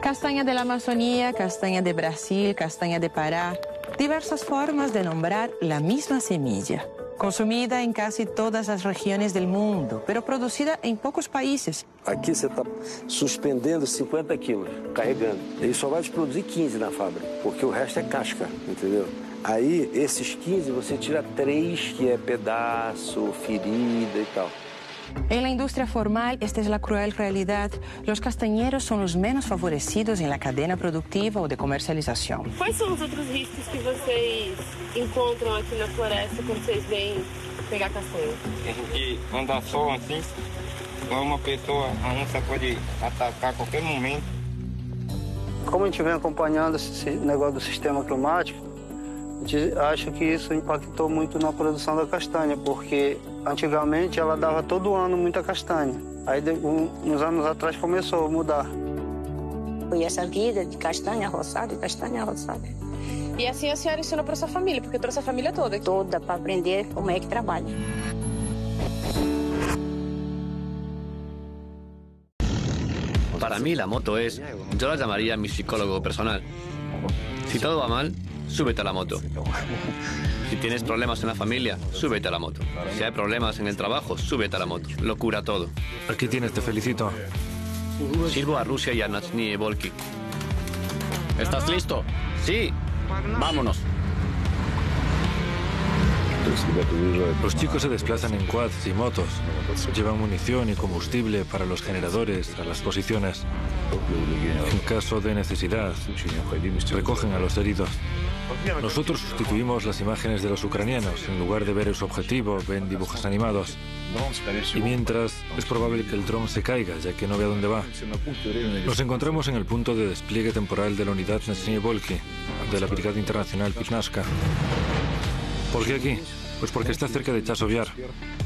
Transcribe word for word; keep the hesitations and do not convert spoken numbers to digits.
Castaña de la Amazonía, castaña de Brasil, castaña de Pará. Diversas formas de nombrar la misma semilla. Consumida en casi todas las regiones del mundo, pero producida en pocos países. Aqui você está suspendendo cinquenta quilos, carregando. Ele só vai te produzir quinze na fábrica, porque o resto é casca, entendeu? Aí, esses quinze, você tira três, que é pedaço, ferida e tal. En la industria formal, esta es la cruel realidad. Los castañeros son los menos favorecidos en la cadena productiva o de comercialización. Quais são os outros riscos que vocês encontram aqui na floresta quando vocês vêm pegar castanha? A gente anda só assim, uma pessoa, a onça pode atacar a qualquer momento. Como a gente vem acompanhando esse negócio do sistema climático, a gente acha que isso impactou muito na produção da castanha, porque antigamente ela dava todo ano muita castanha. Aí, um, uns anos atrás, começou a mudar. E essa vida de castanha roçada, castanha roçada. E assim a senhora ensinou para sua família, porque trouxe a família toda aqui. Toda, para aprender como é que trabalha. Para mí la moto es, yo la llamaría mi psicólogo personal. Si todo va mal, súbete a la moto. Si tienes problemas en la familia, súbete a la moto. Si hay problemas en el trabajo, súbete a la moto. Lo cura todo. Aquí tienes, te felicito. Sirvo a Rusia y a Nachnie Volki. ¿Estás listo? Sí. Vámonos. Los chicos se desplazan en quads y motos. Llevan munición y combustible para los generadores a las posiciones. En caso de necesidad, recogen a los heridos. Nosotros sustituimos las imágenes de los ucranianos. En lugar de ver su objetivo, ven dibujos animados. Y mientras, es probable que el dron se caiga, ya que no ve a dónde va. Nos encontramos en el punto de despliegue temporal de la unidad Nachnie Volki, de la Brigada Internacional Pivnashka. ¿Por qué aquí? Pues porque está cerca de Chasiv Yar.